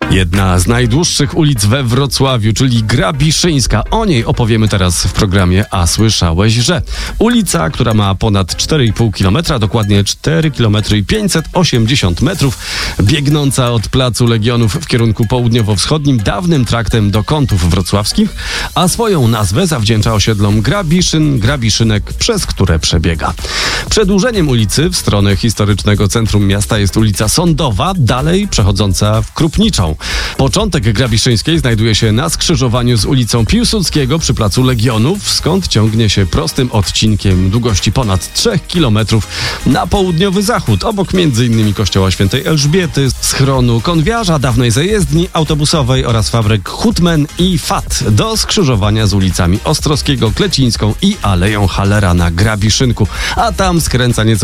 Jedna z najdłuższych ulic we Wrocławiu, czyli Grabiszyńska. O niej opowiemy teraz w programie A słyszałeś, że? Ulica, która ma ponad 4,5 km, dokładnie 4 km i 580 metrów, biegnąca od Placu Legionów w kierunku południowo-wschodnim dawnym traktem do Kątów Wrocławskich, a swoją nazwę zawdzięcza osiedlom Grabiszyn, Grabiszynek, przez które przebiega. Przedłużeniem ulicy w stronę historycznego centrum miasta jest ulica Sądowa, dalej przechodząca w Krupniczą. Początek Grabiszyńskiej znajduje się na skrzyżowaniu z ulicą Piłsudskiego przy Placu Legionów, skąd ciągnie się prostym odcinkiem długości ponad 3 km na południowy zachód, obok m.in. kościoła świętej Elżbiety, schronu konwiarza, dawnej zajezdni autobusowej oraz fabryk Hutmen i FAT, do skrzyżowania z ulicami Ostrowskiego, Klecińską i Aleją Hallera na Grabiszynku, a tam skręca nieco